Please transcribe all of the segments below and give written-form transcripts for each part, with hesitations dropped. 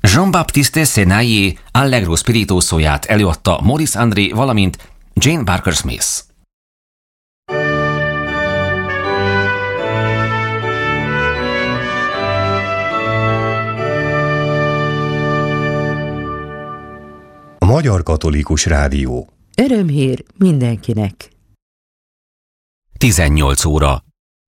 Jean-Baptiste Senaillé Allegro Spirituosóját előadta Maurice André, valamint Jane Barker Smith. A Magyar Katolikus Rádió. Örömhír mindenkinek. 18 óra.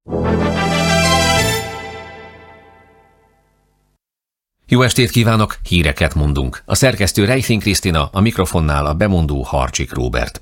Jó estét kívánok, híreket mondunk. A szerkesztő Reifing Krisztina, a mikrofonnál a bemondó Harcsik Róbert.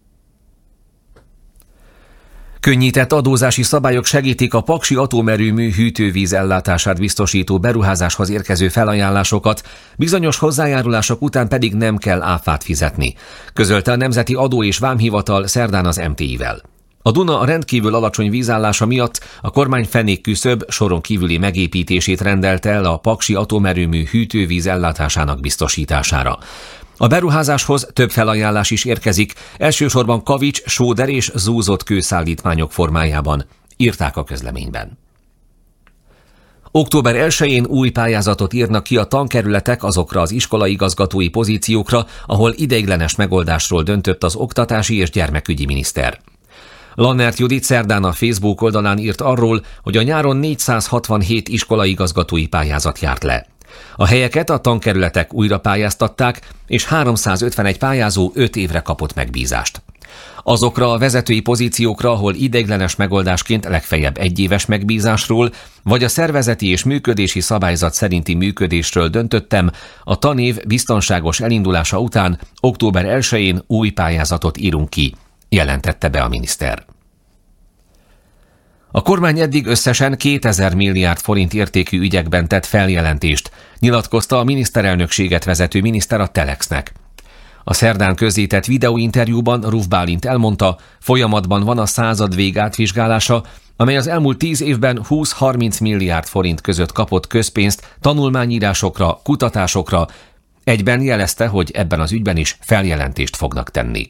Könnyített adózási szabályok segítik a paksi atomerőmű hűtővíz ellátását biztosító beruházáshoz érkező felajánlásokat, bizonyos hozzájárulások után pedig nem kell áfát fizetni, közölte a Nemzeti Adó- és Vámhivatal szerdán az MTI-vel. A Duna a rendkívül alacsony vízállása miatt a kormány fenékküszöb soron kívüli megépítését rendelte el a paksi atomerőmű hűtővíz ellátásának biztosítására. A beruházáshoz több felajánlás is érkezik, elsősorban kavics, sóder és zúzott kőszállítmányok formájában, írták a közleményben. Október 1-én új pályázatot írnak ki a tankerületek azokra az iskolaigazgatói pozíciókra, ahol ideiglenes megoldásról döntött az oktatási és gyermekügyi miniszter. Lannert Judit szerdán a Facebook oldalán írt arról, hogy a nyáron 467 iskolaigazgatói pályázat járt le. A helyeket a tankerületek újra pályáztatták, és 351 pályázó 5 évre kapott megbízást. Azokra a vezetői pozíciókra, ahol ideiglenes megoldásként legfeljebb 1 éves megbízásról, vagy a szervezeti és működési szabályzat szerinti működésről döntöttem, a tanév biztonságos elindulása után október 1-én új pályázatot írunk ki, jelentette be a miniszter. A kormány eddig összesen 2000 milliárd forint értékű ügyekben tett feljelentést, nyilatkozta a miniszterelnökséget vezető miniszter a Telexnek. A szerdán közzétett videóinterjúban Ruf Bálint elmondta, folyamatban van a századvég átvizsgálása, amely az elmúlt 10 évben 20-30 milliárd forint között kapott közpénzt tanulmányírásokra, kutatásokra, egyben jelezte, hogy ebben az ügyben is feljelentést fognak tenni.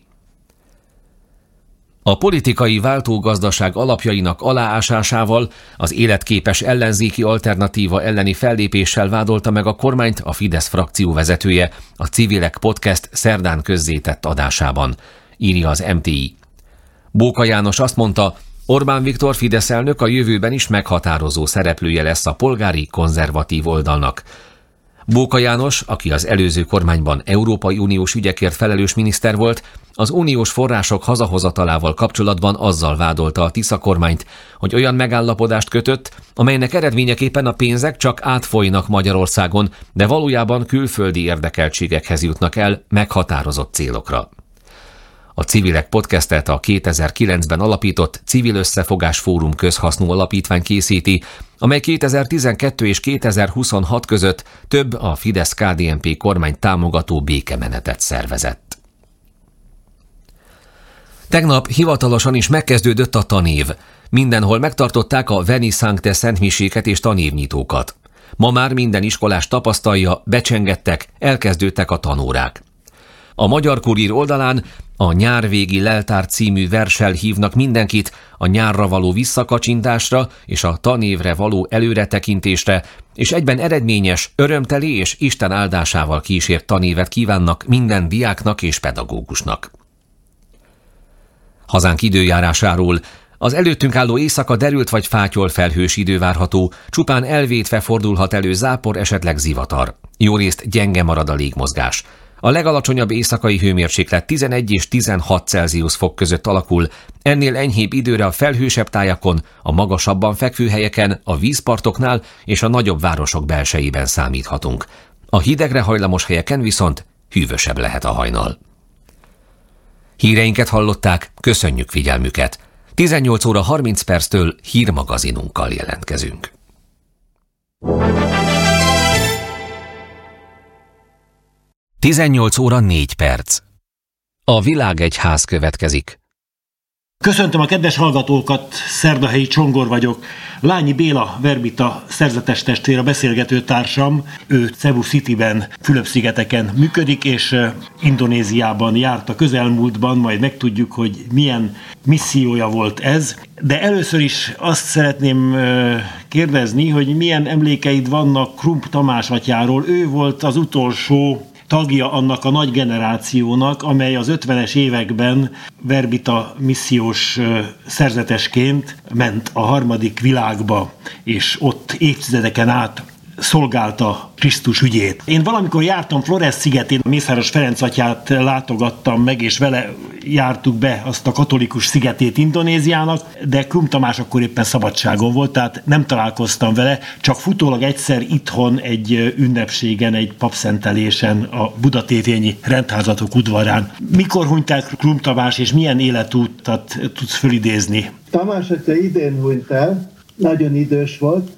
A politikai váltógazdaság alapjainak aláásásával, az életképes ellenzéki alternatíva elleni fellépéssel vádolta meg a kormányt a Fidesz frakció vezetője a Civilek Podcast szerdán közzétett adásában, írja az MTI. Bóka János azt mondta, Orbán Viktor Fidesz elnök a jövőben is meghatározó szereplője lesz a polgári konzervatív oldalnak. Bóka János, aki az előző kormányban Európai Uniós ügyekért felelős miniszter volt, az uniós források hazahozatalával kapcsolatban azzal vádolta a Tisza kormányt, hogy olyan megállapodást kötött, amelynek eredményeképpen a pénzek csak átfolynak Magyarországon, de valójában külföldi érdekeltségekhez jutnak el meghatározott célokra. A Civilek Podcastet a 2009-ben alapított Civil Összefogás Fórum közhasznú alapítvány készíti, amely 2012 és 2026 között több a Fidesz-KDNP kormány támogató békemenetet szervezett. Tegnap hivatalosan is megkezdődött a tanév. Mindenhol megtartották a Veni Sancte szentmiséket és tanévnyitókat. Ma már minden iskolás tapasztalja, becsengettek, elkezdődtek a tanórák. A Magyar Kurír oldalán a Nyárvégi Leltár című verssel hívnak mindenkit a nyárra való visszakacsintásra és a tanévre való előretekintésre, és egyben eredményes, örömteli és Isten áldásával kísért tanévet kívánnak minden diáknak és pedagógusnak. Hazánk időjárásáról: az előttünk álló éjszaka derült vagy fátyol felhős idő várható, csupán elvétve fordulhat elő zápor, esetleg zivatar. Jórészt gyenge marad a légmozgás. A legalacsonyabb éjszakai hőmérséklet 11 és 16 Celsius fok között alakul, ennél enyhébb időre a felhősebb tájakon, a magasabban fekvő helyeken, a vízpartoknál és a nagyobb városok belsejében számíthatunk. A hidegre hajlamos helyeken viszont hűvösebb lehet a hajnal. Híreinket hallották, köszönjük figyelmüket. 18 óra 30 perctől hírmagazinunkkal jelentkezünk. Tizennyolc óra 4 perc. A Világegyház következik. Köszöntöm a kedves hallgatókat, Szerdahelyi Csongor vagyok. Lányi Béla Verbita szerzetes testvér, a beszélgető társam. Ő Cebu Cityben, Fülöp-szigeteken működik, és Indonéziában járt a közelmúltban, majd megtudjuk, hogy milyen missziója volt ez. De először is azt szeretném kérdezni, hogy milyen emlékeid vannak Krump Tamás atyáról. Ő volt az utolsó tagja annak a nagy generációnak, amely az 50-es években verbita missziós szerzetesként ment a harmadik világba, és ott évtizedeken át szolgálta Krisztus ügyét. Én valamikor jártam Flores szigetén, Mészáros Ferenc atyát látogattam meg, és vele jártuk be azt a katolikus szigetét Indonéziának, de Krump Tamás akkor éppen szabadságon volt, tehát nem találkoztam vele, csak futólag egyszer itthon egy ünnepségen, egy papszentelésen a budatévényi rendházatok udvarán. Mikor hunyt el Krump Tamás, és milyen életútat tudsz fölidézni? Tamás atya idén hunyt el, nagyon idős volt,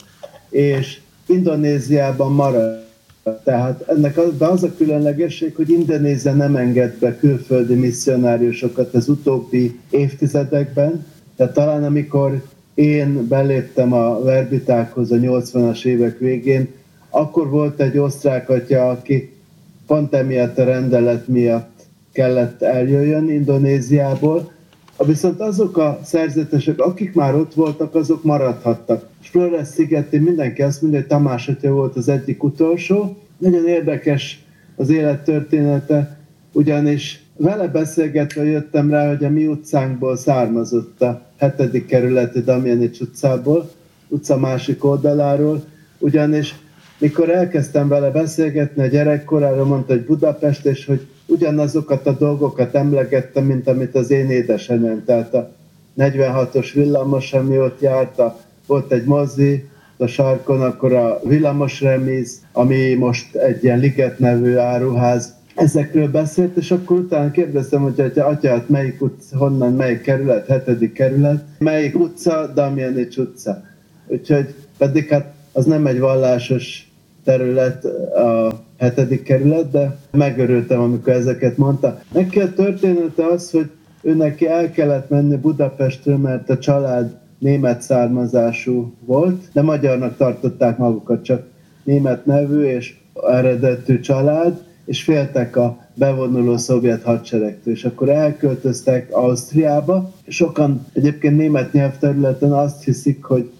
és Indonéziában maradt. Tehát ennek az a különlegesség, hogy Indonézia nem enged be külföldi misszionáriusokat az utóbbi évtizedekben. Tehát talán amikor én beléptem a verbitákhoz a 80-as évek végén, akkor volt egy osztrák atya, aki pont emiatt a rendelet miatt kellett eljöjjön Indonéziából. Viszont azok a szerzetesek, akik már ott voltak, azok maradhattak. Flores szigetén mindenki azt mondja, hogy Tamás atya volt az egyik utolsó. Nagyon érdekes az élettörténete, ugyanis vele beszélgetve jöttem rá, hogy a mi utcánkból származott a 7. kerületi Damjanics utcából, utca másik oldaláról, ugyanis mikor elkezdtem vele beszélgetni a gyerekkoráról, mondta, hogy Budapest, és hogy ugyanazokat a dolgokat emlegettem, mint amit az én édesanyám, tehát a 46-os villamos, ami ott járt, volt egy mozi a sarkon, akkor a villamosreméz, ami most egy ilyen Liget nevű áruház. Ezekről beszélt, és akkor utána kérdeztem, hogy atyát, melyik utca, honnan, melyik kerület, 7. kerület, melyik utca, Damjanics utca. Úgyhogy pedig hát az nem egy vallásos terület, a 7. kerület, de megörültem, amikor ezeket mondta. Neki a története az, hogy ő neki el kellett menni Budapestről, mert a család német származású volt, de magyarnak tartották magukat, csak német nevű és eredetű család, és féltek a bevonuló szovjet hadseregtől, és akkor elköltöztek Ausztriába. Sokan egyébként német nyelvterületen azt hiszik, hogy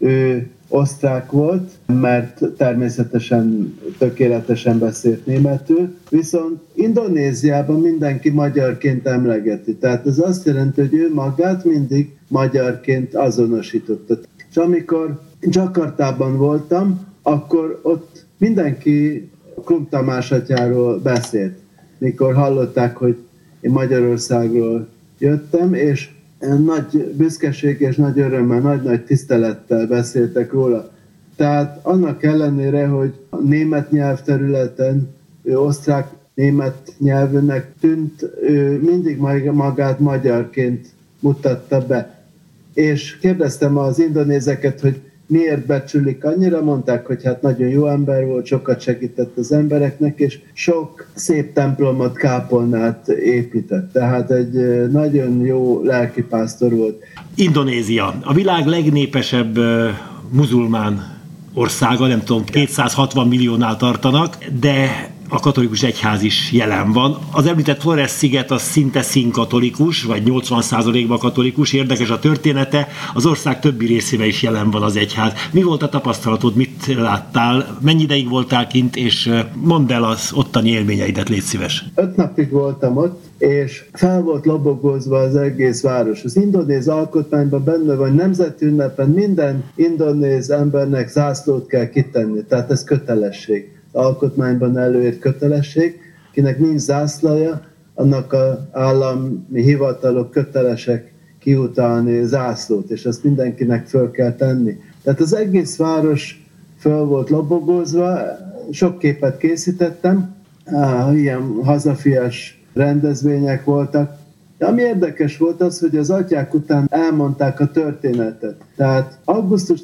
ő osztrák volt, mert természetesen tökéletesen beszélt németül, viszont Indonéziában mindenki magyarként emlegeti. Tehát ez azt jelenti, hogy ő magát mindig magyarként azonosította. És amikor Jakartában voltam, akkor ott mindenki Krump Tamás atyáról beszélt. Mikor hallották, hogy én Magyarországról jöttem, és nagy büszkeség és nagy örömmel, nagy-nagy tisztelettel beszéltek róla. Tehát annak ellenére, hogy a német nyelvterületen ő osztrák-német nyelvűnek tűnt, ő mindig magát magyarként mutatta be. És kérdeztem az indonézeket, hogy miért becsülik annyira, mondták, hogy hát nagyon jó ember volt, sokat segített az embereknek, és sok szép templomot, kápolnát épített. Tehát egy nagyon jó lelkipásztor volt. Indonézia, a világ legnépesebb muzulmán országa, nem tudom, 260 milliónál tartanak, de a katolikus egyház is jelen van. Az említett Flores sziget az szinte színkatolikus, vagy 80%-ban katolikus, érdekes a története, az ország többi részében is jelen van az egyház. Mi volt a tapasztalatod, mit láttál, mennyi ideig voltál kint, és mondd el az ottani élményeidet, légy szíves. 5 napig voltam ott, és fel volt lobogózva az egész város. Az indonéz alkotmányban benne van, nemzeti ünnepen minden indonéz embernek zászlót kell kitenni, tehát ez kötelesség. Alkotmányban előírt kötelesség, akinek nincs zászlaja, annak az állami hivatalok kötelesek kiutalni zászlót, és ezt mindenkinek föl kell tenni. Tehát az egész város föl volt lobogózva, sok képet készítettem, ilyen hazafias rendezvények voltak. De ami érdekes volt az, hogy az atyák után elmondták a történetet. Tehát augusztus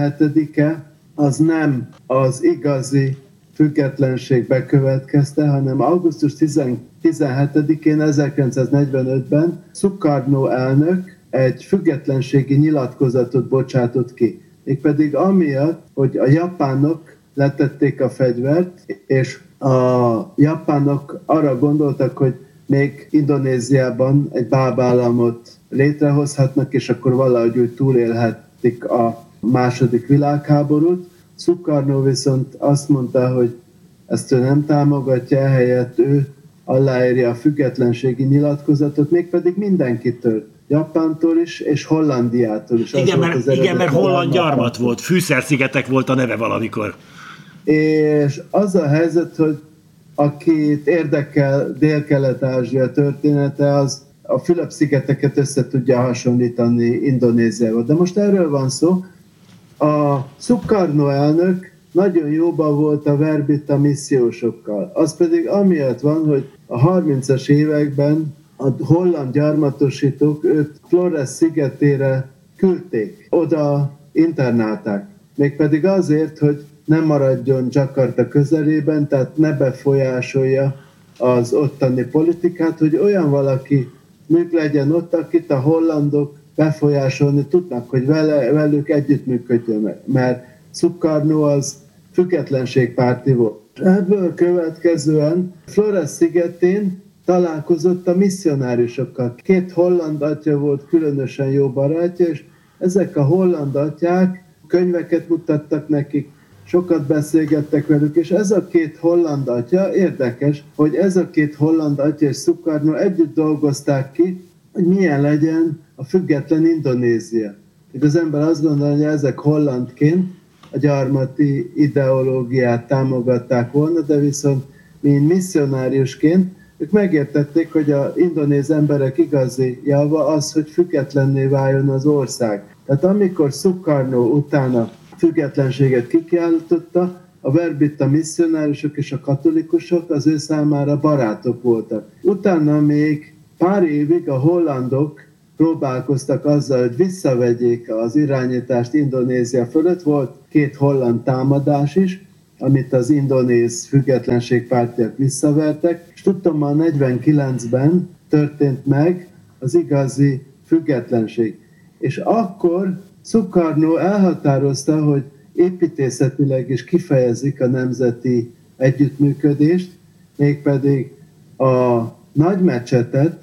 17-e az nem az igazi függetlenség bekövetkezte, hanem augusztus 17-én 1945-ben Sukarno elnök egy függetlenségi nyilatkozatot bocsátott ki. Mégpedig amiatt, hogy a japánok letették a fegyvert, és a japánok arra gondoltak, hogy még Indonéziában egy bábállamot létrehozhatnak, és akkor valahogy úgy túlélhetik a második világháborút. Sukarno viszont azt mondta, hogy ezt ő nem támogatja, ehelyett ő aláírja a függetlenségi nyilatkozatot, mégpedig mindenkitől, Japántól is, és Hollandiától is. Igen, mert holland gyarmat volt, Fűszer-szigetek volt a neve valamikor. És az a helyzet, hogy akit érdekel Dél-Kelet-Ázsia története, az a Fülöp-szigeteket össze tudja hasonlítani Indonéziával. De most erről van szó. A Sukarno elnök nagyon jóban volt a verbita missziósokkal. Az pedig amiatt van, hogy a 30-as években a holland gyarmatosítók őt Flores szigetére küldték. Oda internálták. Mégpedig azért, hogy nem maradjon Jakarta közelében, tehát ne befolyásolja az ottani politikát, hogy olyan valaki legyen ott, akit a hollandok befolyásolni tudnak, hogy velük együttműködjön, mert Sukarno az függetlenségpárti volt. Ebből következően Flores szigetén találkozott a misszionáriusokkal. 2 holland atya volt különösen jó barátja, és ezek a holland atyák könyveket mutattak nekik, sokat beszélgettek velük, és ez a 2 holland atya, érdekes, hogy ez a 2 holland atya és Sukarno együtt dolgozták ki, hogy milyen legyen a független Indonézia. Itt az ember azt gondolja, hogy ezek hollandként a gyarmati ideológiát támogatták volna, de viszont mint misszionáriusként ők megértették, hogy az indonéz emberek igazi java az, hogy függetlenné váljon az ország. Tehát amikor Sukarno utána függetlenséget kikiáltotta, a verbita misszionáriusok és a katolikusok az ő számára barátok voltak. Utána még pár évig a hollandok próbálkoztak azzal, hogy visszavegyék az irányítást Indonézia fölött. Volt 2 holland támadás is, amit az indonéz függetlenségpártiak visszavertek, és tudtommal 49-ben történt meg az igazi függetlenség. És akkor Sukarno elhatározta, hogy építészetileg is kifejezik a nemzeti együttműködést, mégpedig a nagy mecsetet,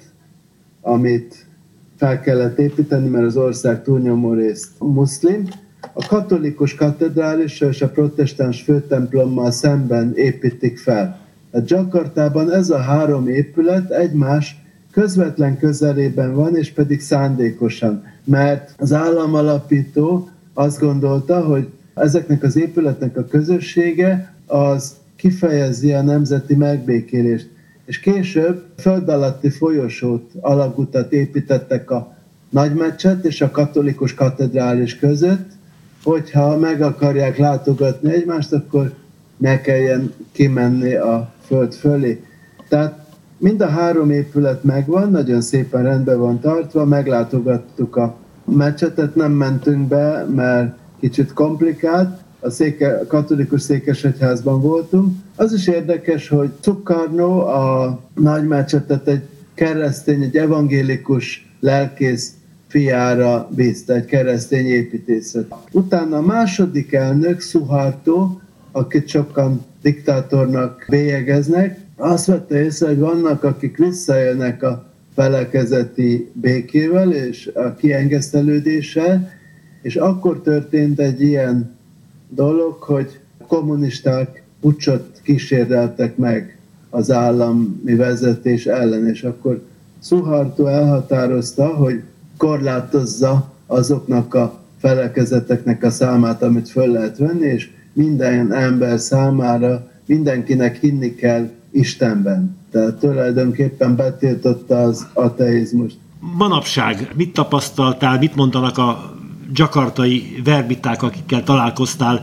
amit fel kellett építeni, mert az ország túlnyomó részt muszlim, a katolikus katedrálissal és a protestáns főtemplommal szemben építik fel. A Jakartában ez a 3 épület egymás közvetlen közelében van, és pedig szándékosan, mert az államalapító azt gondolta, hogy ezeknek az épületnek a közössége az kifejezi a nemzeti megbékélést. És később föld alatti folyosót, alagutat építettek a nagymecset és a katolikus katedrális között, hogyha meg akarják látogatni egymást, akkor ne kelljen kimenni a föld fölé. Tehát mind a 3 épület megvan, nagyon szépen rendben van tartva, meglátogattuk a mecsetet, nem mentünk be, mert kicsit komplikált, a katolikus székesegyházban voltunk. Az is érdekes, hogy Sukarno a nagy mecsetet egy keresztény, egy evangélikus lelkész fiára bízta, egy keresztény építészet. Utána a második elnök, Suharto, akit sokan diktátornak bélyegeznek, azt vette észre, hogy vannak, akik visszaélnek a felekezeti békével és a kiengesztelődéssel, és akkor történt egy ilyen dolog, hogy kommunisták puccsot kíséreltek meg az állami vezetés ellen, és akkor Suharto elhatározta, hogy korlátozza azoknak a felekezeteknek a számát, amit föl lehet venni, és minden ember számára mindenkinek hinni kell Istenben. Tehát tulajdonképpen betiltotta az ateizmust. Manapság mit tapasztaltál, mit mondanak a jakartai verbiták, akikkel találkoztál?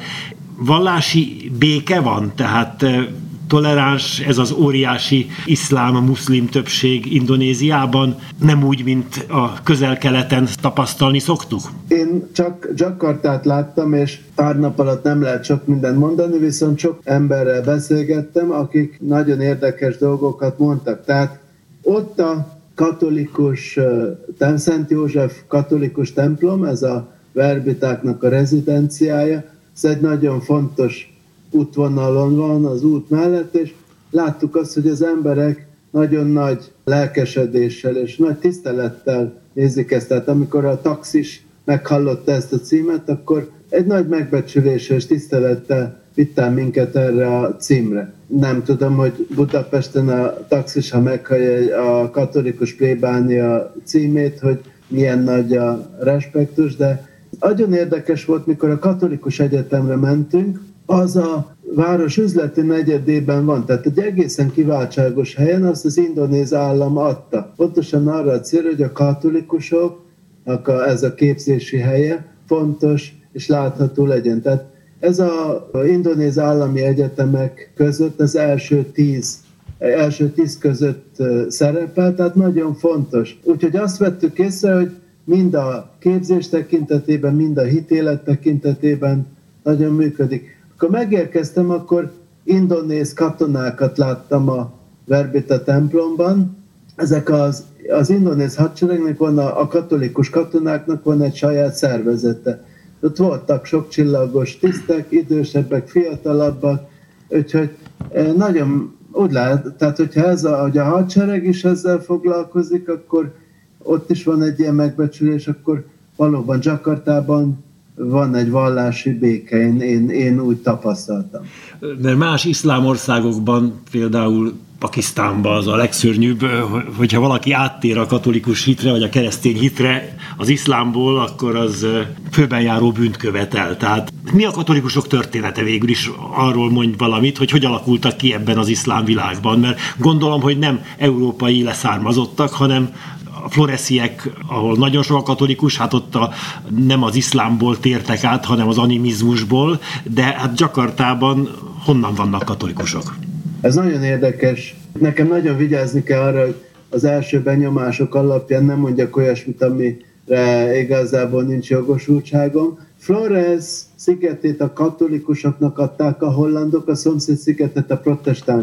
Vallási béke van? Tehát toleráns ez az óriási iszlám-muszlim többség Indonéziában, nem úgy, mint a Közel-Keleten tapasztalni szoktuk? Én csak Jakartát láttam, és pár nap alatt nem lehet sok mindent mondani, viszont sok emberrel beszélgettem, akik nagyon érdekes dolgokat mondtak. Tehát ott a katolikus, Szent József katolikus templom, ez a verbitáknak a rezidenciája, ez egy nagyon fontos útvonalon van az út mellett, és láttuk azt, hogy az emberek nagyon nagy lelkesedéssel és nagy tisztelettel nézik ezt. Tehát amikor a taxis meghallotta ezt a címet, akkor egy nagy megbecsüléssel és tisztelettel vitt minket erre a címre. Nem tudom, hogy Budapesten a taxis, ha meghallja a katolikus plébánia címét, hogy milyen nagy a respektus, de nagyon érdekes volt, mikor a katolikus egyetemre mentünk, az a város üzleti negyedében van, tehát egy egészen kiváltságos helyen, azt az indonéz állam adta. Pontosan arra a célra, hogy a katolikusoknak ez a képzési helye fontos és látható legyen. Tehát ez az indonéz állami egyetemek között az első 10 között szerepel, tehát nagyon fontos. Úgyhogy azt vettük észre, hogy mind a képzés tekintetében, mind a hitélet tekintetében nagyon működik. Amikor megérkeztem, akkor indonéz katonákat láttam a Verbita templomban. Ezek az indonéz hadseregnek van, a katolikus katonáknak van egy saját szervezete. Ott voltak sok csillagos tisztek, idősebbek, fiatalabbak, úgyhogy nagyon úgy lehet, tehát hogy a hadsereg is ezzel foglalkozik, akkor ott is van egy ilyen megbecsülés, akkor valóban Jakartában van egy vallási béke, én úgy tapasztaltam. Mert más iszlám országokban, például Pakisztánban az a legszörnyűbb, hogyha valaki áttér a katolikus hitre, vagy a keresztény hitre az iszlámból, akkor az főben járó bűnt követel. Tehát mi a katolikusok története végül is? Arról mondj valamit, hogy alakultak ki ebben az iszlám világban, mert gondolom, hogy nem európai leszármazottak, hanem a floresziek, ahol nagyon sok a katolikus, hát ott nem az iszlámból tértek át, hanem az animizmusból, de hát Jakartában honnan vannak katolikusok? Ez nagyon érdekes. Nekem nagyon vigyázni kell arra, hogy az első benyomások alapján nem mondjak olyasmit, amire igazából nincs jogosultságom. Flores szigetét a katolikusoknak adták a hollandok, a szomszéd szigetet a protestánsoknak.